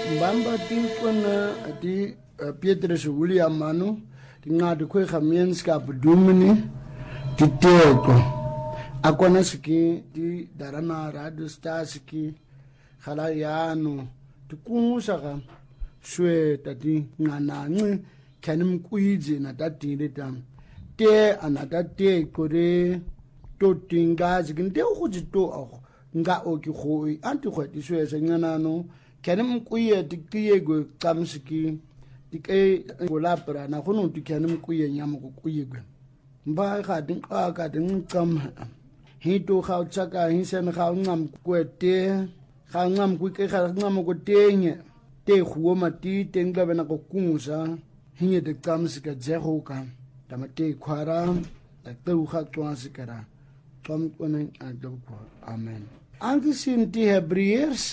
Mbamba tinkwana ati Petrus William Manu tingadi kwe gemeenskap dominee titeko akwana siki ti darana radio stasiki khala yano tikusaka shwe tati ngananci kanim kuiji na tati litam te anatate kore to tinga zikinte uji to nga oki khoi anti khoti shwe senyanano kanim kuye tikiye go kamsiki tikai golapra na khono tikanim kuye nyama ko kuye go mba ga din ka din kam hito ga tsaka hinsen ga ngam kwete ga ngam ku ke ga ngam ko tenye te khuo mati tengla bena ko kunsa hinye de kamsika jeho ka tamate khwara ta tu ga twansikara tom konen adab ko amen. Aangezien die Hebreërs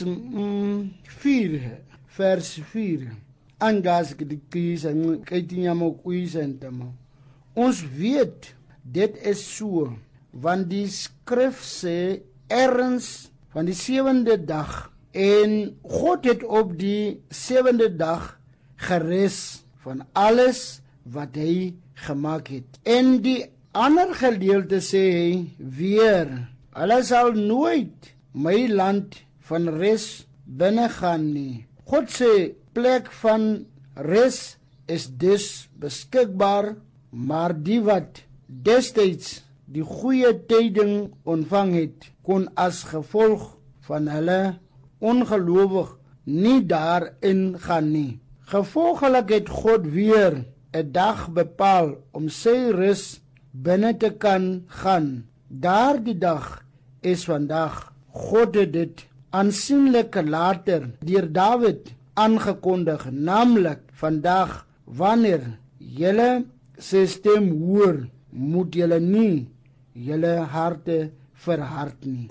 4 vers 4 aangas ik die kies en kyk die jammer kuis en tamo. Ons weet dit is so want die skrif sê erns van die 7de dag en God het op die 7de dag geres van alles wat hy gemaak het. En die ander gedeelte sê weer hulle sal nooit my land van res binne gaan nie. God se plek van res is dus beskikbaar, maar die wat destyds die goeie tyding ontvang het, kon as gevolg van hulle ongelowig nie daarin gaan nie. Gevolglik het God weer 'n dag bepaal om sy res binne te kan gaan. Daardie dag is vandag. God het dit aansienlik later deur Dawid aangekondig, naamlik vandag wanneer julle sy stem hoor, moet julle nie julle harte verhard nie.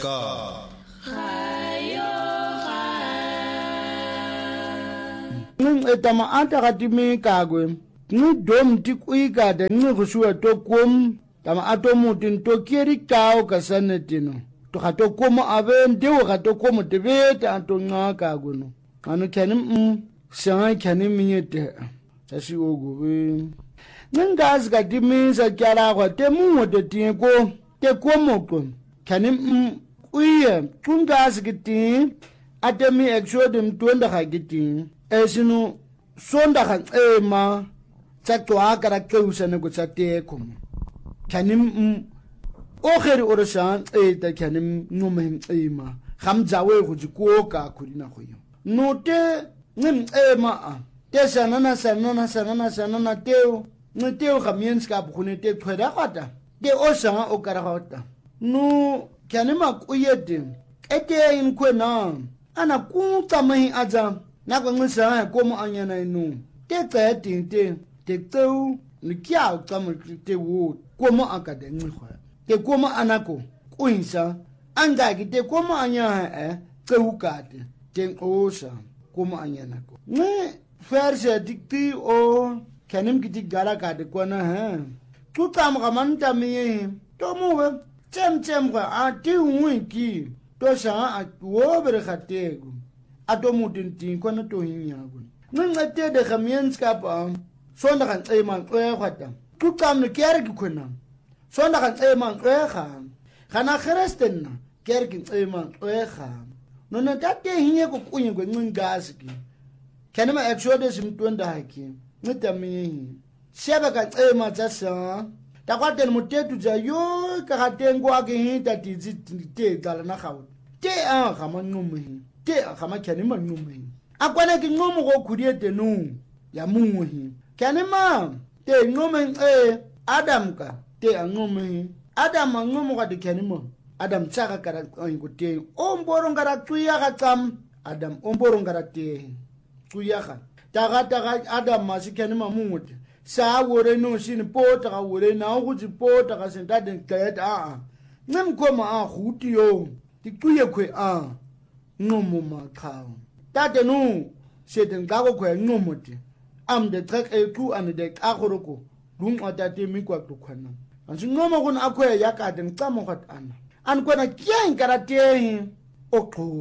Etama antakatimi kagwe ni dom tikuika de ni kusua tokum tama atomutin tokieri kao kasanetino to gato komo aben dewo gato komo tebeta antonga kagono anu kanim sanga kanim minyete tasi ogowe ngas ga dimisa kyala kwa temu de tinko te komo ko kanim uye tungas giti atemi exodum twenda ga giti esinu sonda ga ema tsatwa kara keusane go tsateko kanim okheri orashan ta kanim numem ema khamjawe go jikoka khulina khoyo note nim ema te sanana teo no teo gemeenskap khone te khweda gata te osanga okaragata no kanima kuyete ete in kwena ana kutsamahi aja na go ngisa komo anyana inu te tete te teu ni kya tsamu te wo komo akade ngkhwa te komo anako kuinsa angaki te komo anya tsehukate te osa komo anya nako ne verse dikti o kanim kiti gala kade kona tu tam gamanta mi to mo chem ga ati winki to sa atwo ber khatego atomu tin kona to hinyago ngate de gemeenskap sonda kan tsema kwata tu tam ne kerk kona sonda kan tsema kwega kana christenna kerk tsema kwega no na tate hinye ko kunye ko ngingaski kanema exodus mtwenda haki mutami sheba ka tsema tsasa takwaten mutetu ja yo ka gatengo ake hinta tizi te dala na gawo te gama numuhi te gama kanema numuhi akwana ki ngomo go khuriete no ya munguhi kanema te ngome adam ka te ngome adam ngomo ka de kanema adam tsaka kara ko te omboro ngara tuya ga tsam adam omboro ngara te tuya ga taga adam masikene mamunguti sa wore no sin pota ga wore na go tsi pota ga senta den klet nem koma huti yo ti tuye kwe ngomo makhawo tate no seten ga go kwe ngomoti am de trek ku an de agoroko dum otate mi kwa to khwana ansi ngomo kun akwe yakade ngcamo gat an kona kyen karate okho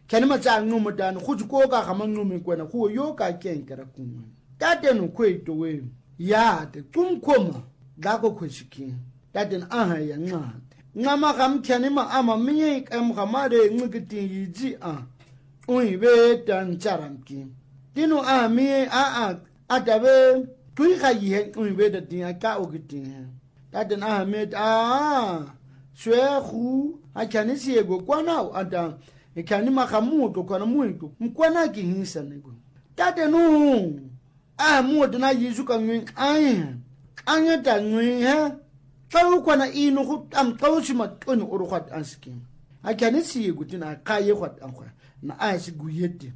kani matsa ngumo dan khu ko ka ga mangumi kwena khu yo ka kenkera kunwa tate no kweto we ya te tumkoma dako khwishiki tate aha ya ngate ngama gam kani ma ama minye kam gamare ngikiti yiji uibe tan charamki tinu mi atabe tui ga yi uibe da tin ka ogiti tate ahmed shwe khu akani siego kwana ata ikani makamuto kana muito mkwana ki hinsa nego tate no muto na yizuka ngin anya ta ngin ha tsawu kwana inu ku am tawshi matoni urukhat anskim akani siego tina kaye khat ankwa na asi guyete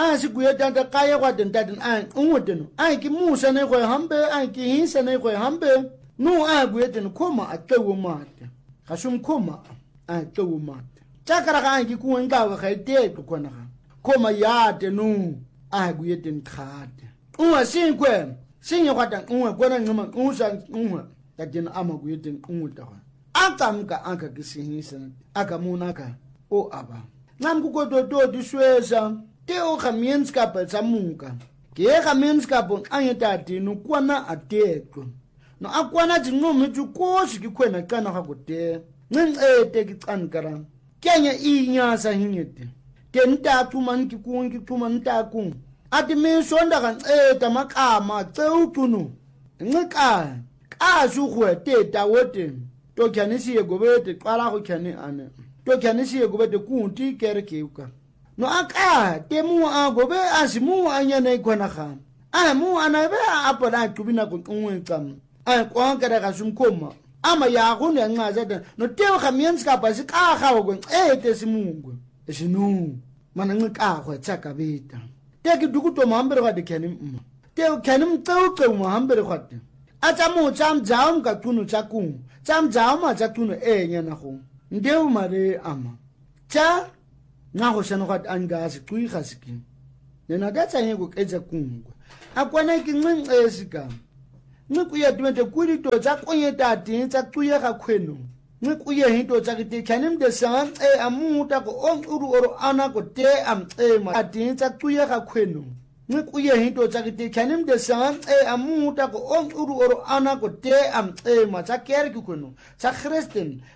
anta kaye khat tate unwoteno ki musa ne ko hambe ki hinsa ne ko hambe no guyete no koma atawu mate kasum koma atawu mate chakara ka ki ku ngawa ka te to kona koma yate no guyete nkhate uwa sinkwe sinye kwata uwa kona ngoma usa uwa tajena ama guyete umuta akamka anka kisihisa akamunaka o aba namku do diswesa te o khamienska pa samunka ke khamienska bon anyata no kwana atekho no akwana dingome tsukosi kikhwena kana ga gote ngcete kicandikara kenya inyasa hinyete tenta tuman kikungi tuman taku ati misonda kanceta makama tseutuno ngika kazukhwe teta wote to kyanisiye gobete qala go kyane ane to kyanisiye gobete kunti kerekeuka no aka temu gobe asimu anyane khona kha mu anabe apola tubina ko unwecam kwankere ga sumkoma ama ya go ne ngaza no teo khamiens ka basi ka ga go simungu esinu mana ngika go tsaka beta teki dukuto mahambere kwa dekeni teo kenim teuke mahambere kwa te atamu cham jaum ka tunu chaku cham jaum a chatunu nyana go ndeu mare ama cha ngaho shano kwa angasi kui khasiki nena datsa nyego ketsa kungwa akwana ki nqesika ngikuye twente kuli to tsa konye tati tsa tuye ga khweno ngikuye hinto tsa kite kanim de sang amuta ko uru oro ana ko te ma ati tsa tuye ga khweno ngikuye hinto tsa kite kanim de sang amuta ko uru oro ana ko te ma tsa ker ki khweno tsa christian